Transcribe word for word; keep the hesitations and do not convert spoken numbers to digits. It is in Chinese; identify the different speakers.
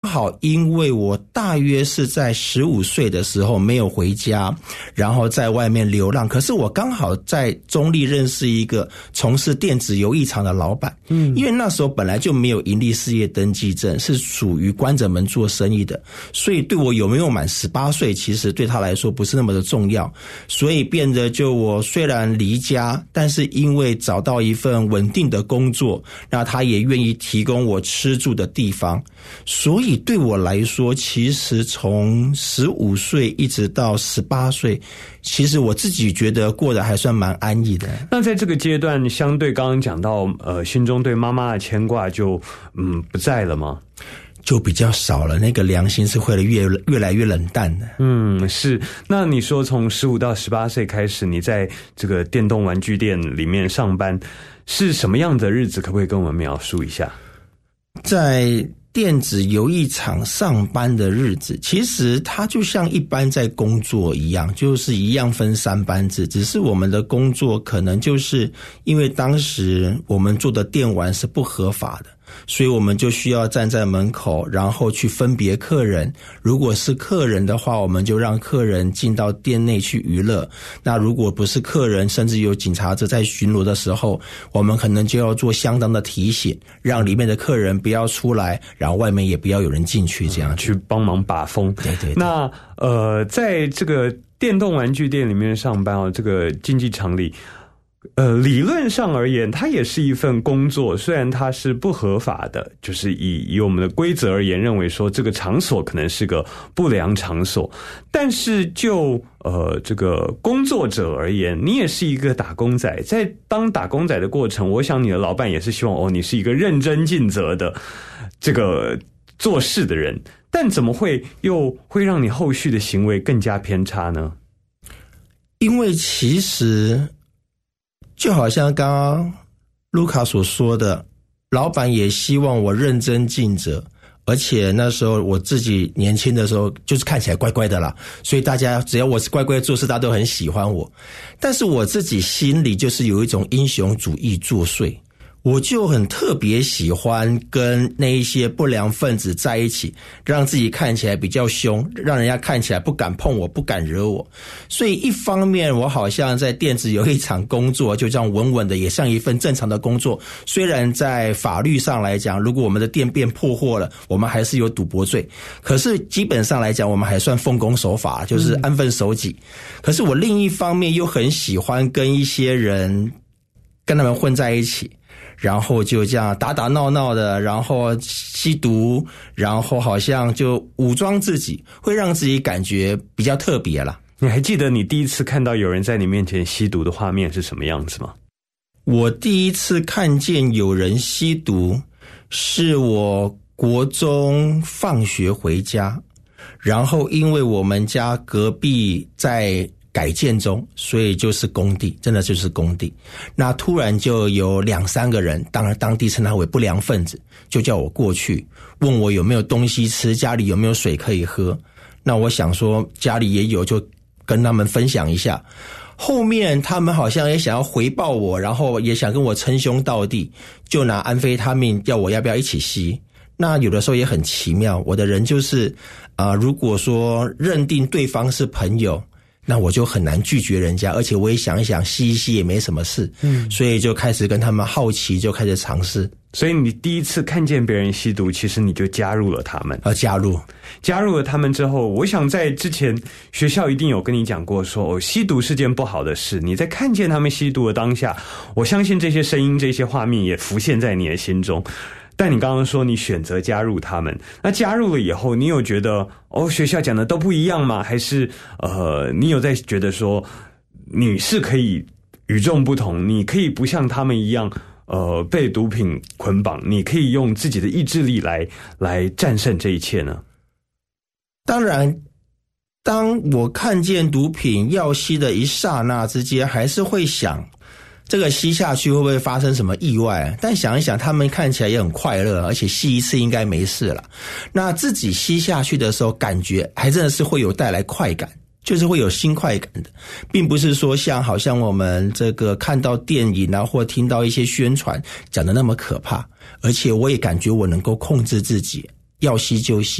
Speaker 1: 好因为我大约是在十五岁的时候没有回家，然后在外面流浪，可是我刚好在中立认识一个从事电子游艺场的老板，嗯，因为那时候本来就没有营利事业登记证，是属于关着门做生意的，所以对我有没有满十八岁其实对他来说不是那么的重要，所以变得就我虽然离家，但是因为找到一份稳定的工作，那他也愿意提供我吃住的地方，所以对我来说其实从十五岁一直到十八岁，其实我自己觉得过得还算蛮安逸的。
Speaker 2: 那在这个阶段相对刚刚讲到呃，心中对妈妈的牵挂就嗯不在了吗？
Speaker 1: 就比较少了，那个良心是会越越来越冷淡的。
Speaker 2: 嗯，是。那你说从十五到十八岁开始，你在这个电动玩具店里面上班，是什么样的日子？可不可以跟我们描述一下？
Speaker 1: 在电子游艺场上班的日子，其实它就像一般在工作一样，就是一样分三班制，只是我们的工作可能就是因为当时我们做的电玩是不合法的，所以我们就需要站在门口，然后去分别客人。如果是客人的话，我们就让客人进到店内去娱乐。那如果不是客人，甚至有警察在在巡逻的时候，我们可能就要做相当的提醒，让里面的客人不要出来，然后外面也不要有人进去，这样、嗯、
Speaker 2: 去帮忙把风。
Speaker 1: 对对对。
Speaker 2: 那呃，在这个电动玩具店里面上班哦，这个竞技场里。呃，理论上而言，它也是一份工作，虽然它是不合法的，就是以以我们的规则而言，认为说这个场所可能是个不良场所，但是就呃这个工作者而言，你也是一个打工仔，在当打工仔的过程，我想你的老板也是希望哦，你是一个认真尽责的这个做事的人，但怎么会又会让你后续的行为更加偏差呢？
Speaker 1: 因为其实就好像刚刚卢卡所说的，老板也希望我认真尽责，而且那时候我自己年轻的时候就是看起来乖乖的啦，所以大家只要我是乖乖做事，大家都很喜欢我。但是我自己心里就是有一种英雄主义作祟，我就很特别喜欢跟那一些不良分子在一起，让自己看起来比较凶，让人家看起来不敢碰我，不敢惹我。所以一方面我好像在电子游艺场工作，就这样稳稳的，也像一份正常的工作。虽然在法律上来讲，如果我们的店变破获了，我们还是有赌博罪，可是基本上来讲我们还算奉公守法，就是安分守己、嗯、可是我另一方面又很喜欢跟一些人跟他们混在一起，然后就这样打打闹闹的，然后吸毒，然后好像就武装自己，会让自己感觉比较特别啦。
Speaker 2: 你还记得你第一次看到有人在你面前吸毒的画面是什么样子吗？
Speaker 1: 我第一次看见有人吸毒，是我国中放学回家，然后因为我们家隔壁在改建中，所以就是工地，真的就是工地。那突然就有两三个人，当然当地称他为不良分子，就叫我过去，问我有没有东西吃，家里有没有水可以喝。那我想说家里也有，就跟他们分享一下。后面他们好像也想要回报我，然后也想跟我称兄道弟，就拿安非他命要我要不要一起吸。那有的时候也很奇妙，我的人就是啊、呃，如果说认定对方是朋友，那我就很难拒绝人家，而且我也想一想吸一吸也没什么事，嗯，所以就开始跟他们好奇，就开始尝试。
Speaker 2: 所以你第一次看见别人吸毒，其实你就加入了他们。
Speaker 1: 啊，加入
Speaker 2: 加入了他们之后，我想在之前学校一定有跟你讲过说，哦，吸毒是件不好的事。你在看见他们吸毒的当下，我相信这些声音这些画面也浮现在你的心中。但你刚刚说你选择加入他们，那加入了以后，你有觉得哦学校讲的都不一样吗？还是呃你有在觉得说你是可以与众不同，你可以不像他们一样呃被毒品捆绑，你可以用自己的意志力来来战胜这一切呢？
Speaker 1: 当然，当我看见毒品要吸的一刹那之间，还是会想这个吸下去会不会发生什么意外？但想一想，他们看起来也很快乐，而且吸一次应该没事了。那自己吸下去的时候，感觉还真的是会有带来快感，就是会有新快感的，并不是说像好像我们这个看到电影啊，或听到一些宣传讲的那么可怕。而且我也感觉我能够控制自己，要吸就吸。